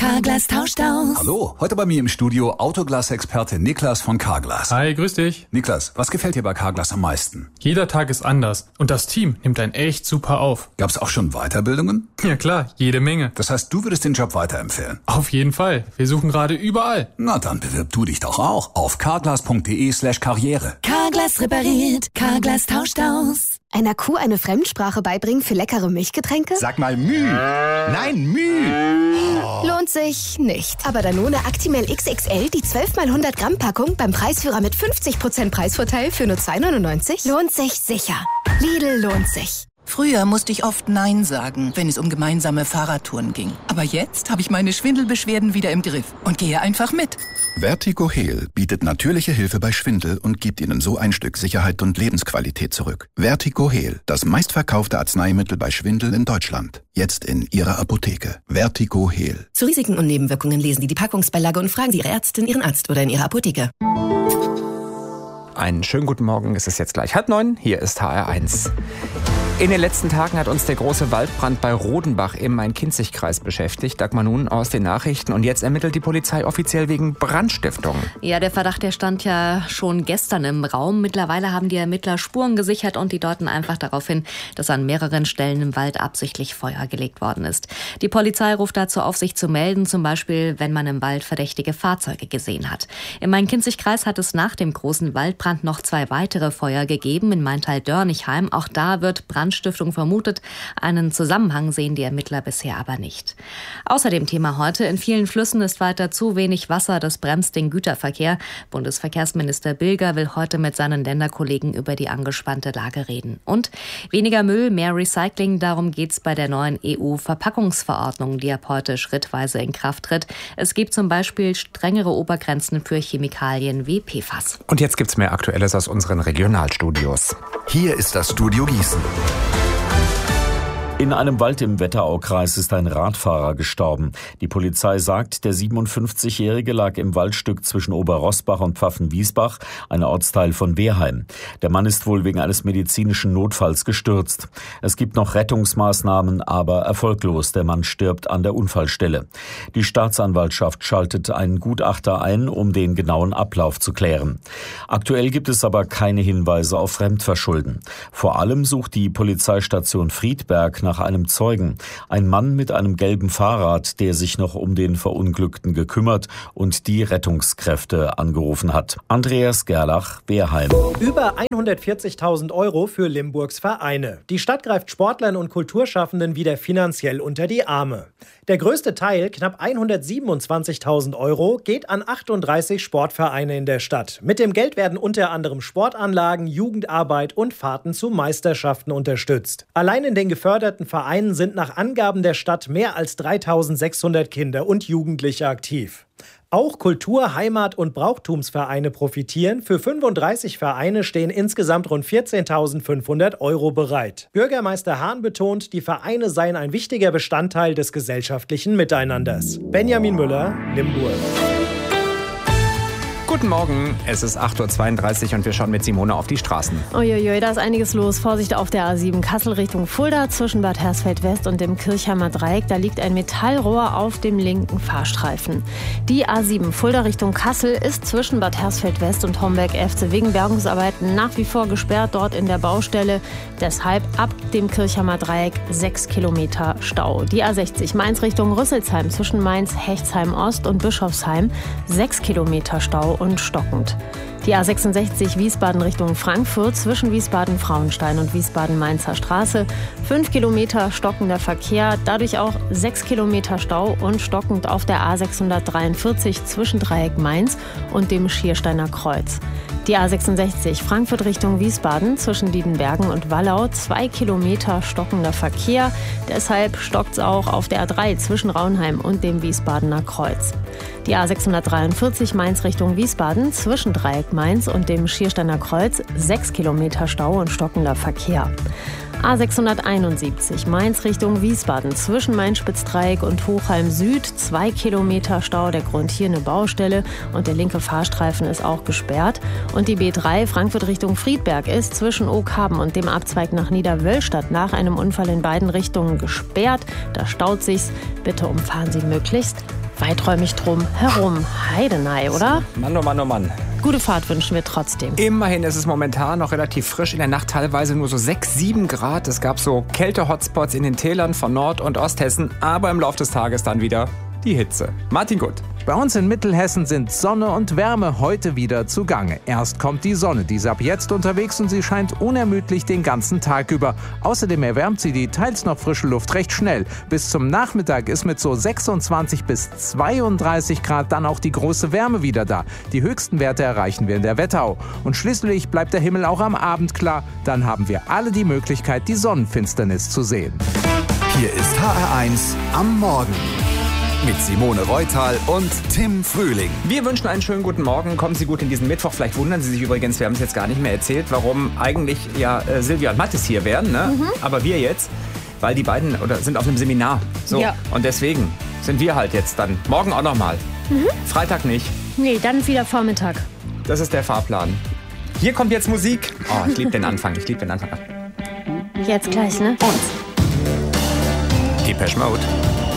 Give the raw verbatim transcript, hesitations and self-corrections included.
Carglass tauscht aus. Hallo, heute bei mir im Studio Autoglas-Experte Niklas von Carglass. Hi, grüß dich. Niklas, was gefällt dir bei Carglass am meisten? Jeder Tag ist anders und das Team nimmt einen echt super auf. Gab's auch schon Weiterbildungen? Ja klar, jede Menge. Das heißt, du würdest den Job weiterempfehlen? Auf jeden Fall. Wir suchen gerade überall. Na, dann bewirb du dich doch auch auf carglass.de slash karriere. Carglass repariert, Carglass tauscht aus. Einer Kuh eine Fremdsprache beibringen für leckere Milchgetränke? Sag mal Müh. Nein, Müh. Oh. Lohnt sich nicht. Aber Danone Actimel X X L, die zwölf mal hundert Gramm Packung beim Preisführer mit fünfzig Prozent Preisvorteil für nur zwei neunundneunzig? Lohnt sich sicher. Lidl lohnt sich. Früher musste ich oft Nein sagen, wenn es um gemeinsame Fahrradtouren ging. Aber jetzt habe ich meine Schwindelbeschwerden wieder im Griff und gehe einfach mit. Vertigo Heal bietet natürliche Hilfe bei Schwindel und gibt Ihnen so ein Stück Sicherheit und Lebensqualität zurück. Vertigo Heal, das meistverkaufte Arzneimittel bei Schwindel in Deutschland. Jetzt in Ihrer Apotheke. Vertigo Heal. Zu Risiken und Nebenwirkungen lesen Sie die Packungsbeilage und fragen Sie Ihre Ärztin, Ihren Arzt oder in Ihrer Apotheke. Einen schönen guten Morgen, es ist jetzt gleich halb neun, hier ist H R eins. In den letzten Tagen hat uns der große Waldbrand bei Rodenbach im Main-Kinzig-Kreis beschäftigt. Dagmar nun aus den Nachrichten. Und jetzt ermittelt die Polizei offiziell wegen Brandstiftung. Ja, der Verdacht, der stand ja schon gestern im Raum. Mittlerweile haben die Ermittler Spuren gesichert und die deuten einfach darauf hin, dass an mehreren Stellen im Wald absichtlich Feuer gelegt worden ist. Die Polizei ruft dazu auf, sich zu melden, zum Beispiel, wenn man im Wald verdächtige Fahrzeuge gesehen hat. Im Main-Kinzig-Kreis hat es nach dem großen Waldbrand noch zwei weitere Feuer gegeben, in Maintal-Dörnichheim. Auch da wird Brand Stiftung vermutet. Einen Zusammenhang sehen die Ermittler bisher aber nicht. Außerdem Thema heute: In vielen Flüssen ist weiter zu wenig Wasser. Das bremst den Güterverkehr. Bundesverkehrsminister Bilger will heute mit seinen Länderkollegen über die angespannte Lage reden. Und weniger Müll, mehr Recycling. Darum geht es bei der neuen E U-Verpackungsverordnung, die ab heute schrittweise in Kraft tritt. Es gibt zum Beispiel strengere Obergrenzen für Chemikalien wie P F A S. Und jetzt gibt's mehr Aktuelles aus unseren Regionalstudios. Hier ist das Studio Gießen. In einem Wald im Wetteraukreis ist ein Radfahrer gestorben. Die Polizei sagt, der siebenundfünfzigjährige lag im Waldstück zwischen Oberroßbach und Pfaffenwiesbach, ein Ortsteil von Wehrheim. Der Mann ist wohl wegen eines medizinischen Notfalls gestürzt. Es gibt noch Rettungsmaßnahmen, aber erfolglos. Der Mann stirbt an der Unfallstelle. Die Staatsanwaltschaft schaltet einen Gutachter ein, um den genauen Ablauf zu klären. Aktuell gibt es aber keine Hinweise auf Fremdverschulden. Vor allem sucht die Polizeistation Friedberg nach einem Zeugen. Ein Mann mit einem gelben Fahrrad, der sich noch um den Verunglückten gekümmert und die Rettungskräfte angerufen hat. Andreas Gerlach, Wehrheim. Über hundertvierzigtausend Euro für Limburgs Vereine. Die Stadt greift Sportlern und Kulturschaffenden wieder finanziell unter die Arme. Der größte Teil, knapp hundertsiebenundzwanzigtausend Euro, geht an achtunddreißig Sportvereine in der Stadt. Mit dem Geld werden unter anderem Sportanlagen, Jugendarbeit und Fahrten zu Meisterschaften unterstützt. Allein in den geförderten Vereinen sind nach Angaben der Stadt mehr als dreitausendsechshundert Kinder und Jugendliche aktiv. Auch Kultur-, Heimat- und Brauchtumsvereine profitieren. Für fünfunddreißig Vereine stehen insgesamt rund vierzehntausendfünfhundert Euro bereit. Bürgermeister Hahn betont, die Vereine seien ein wichtiger Bestandteil des gesellschaftlichen Miteinanders. Benjamin Müller, Limburg. Guten Morgen, es ist acht Uhr zweiunddreißig und wir schauen mit Simone auf die Straßen. Uiuiui, da ist einiges los. Vorsicht auf der A sieben Kassel Richtung Fulda zwischen Bad Hersfeld West und dem Kirchheimer Dreieck. Da liegt ein Metallrohr auf dem linken Fahrstreifen. Die A sieben Fulda Richtung Kassel ist zwischen Bad Hersfeld West und Homberg-Efze wegen Bergungsarbeiten nach wie vor gesperrt dort in der Baustelle. Deshalb ab dem Kirchheimer Dreieck sechs Kilometer Stau. Die A sechzig Mainz Richtung Rüsselsheim zwischen Mainz, Hechtsheim Ost und Bischofsheim sechs Kilometer Stau und stockend. Die A sechsundsechzig Wiesbaden Richtung Frankfurt zwischen Wiesbaden-Frauenstein und Wiesbaden-Mainzer Straße. fünf Kilometer stockender Verkehr, dadurch auch sechs Kilometer Stau und stockend auf der A sechshundertdreiundvierzig zwischen Dreieck Mainz und dem Schiersteiner Kreuz. Die A sechsundsechzig Frankfurt Richtung Wiesbaden zwischen Diedenbergen und Wallau. zwei Kilometer stockender Verkehr. Deshalb stockt es auch auf der A drei zwischen Raunheim und dem Wiesbadener Kreuz. Die A sechshundertdreiundvierzig Mainz Richtung Wiesbaden zwischen Dreieck Mainz und dem Schiersteiner Kreuz. sechs Kilometer Stau und stockender Verkehr. A sechshunderteinundsiebzig Mainz Richtung Wiesbaden zwischen Main-Spitz-Dreieck und Hochheim Süd. zwei Kilometer Stau, der Grund hier eine Baustelle und der linke Fahrstreifen ist auch gesperrt. Und die B drei Frankfurt Richtung Friedberg ist zwischen Oakhaben und dem Abzweig nach Niederwöllstadt nach einem Unfall in beiden Richtungen gesperrt. Da staut sich's. Bitte umfahren Sie möglichst weiträumig drum herum. Heidenei, oder? Mann, oh Mann, oh Mann. Gute Fahrt wünschen wir trotzdem. Immerhin ist es momentan noch relativ frisch. In der Nacht teilweise nur so sechs, sieben Grad. Es gab so Kälte-Hotspots in den Tälern von Nord- und Osthessen. Aber im Laufe des Tages dann wieder die Hitze. Martin Gutt. Bei uns in Mittelhessen sind Sonne und Wärme heute wieder zugange. Erst kommt die Sonne, die ist ab jetzt unterwegs und sie scheint unermüdlich den ganzen Tag über. Außerdem erwärmt sie die teils noch frische Luft recht schnell. Bis zum Nachmittag ist mit so sechsundzwanzig bis zweiunddreißig Grad dann auch die große Wärme wieder da. Die höchsten Werte erreichen wir in der Wetterau. Und schließlich bleibt der Himmel auch am Abend klar. Dann haben wir alle die Möglichkeit, die Sonnenfinsternis zu sehen. Hier ist H R eins am Morgen. Mit Simone Reutal und Tim Frühling. Wir wünschen einen schönen guten Morgen. Kommen Sie gut in diesen Mittwoch. Vielleicht wundern Sie sich übrigens, wir haben es jetzt gar nicht mehr erzählt, warum eigentlich ja äh, Silvia und Mathis hier wären, ne? Mhm. Aber wir jetzt, weil die beiden oder sind auf einem Seminar. So. Ja. Und deswegen sind wir halt jetzt dann morgen auch nochmal. Mhm. Freitag nicht. Nee, dann wieder Vormittag. Das ist der Fahrplan. Hier kommt jetzt Musik. Oh, ich liebe den Anfang. Ich liebe den Anfang. Jetzt gleich, ne? Und Depeche Mode.